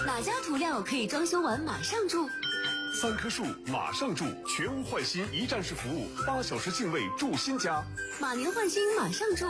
哪家涂料可以装修完马上住 ？3棵树马上住，全屋换新一站式服务，8小时净位住新家。 马年换新马上住。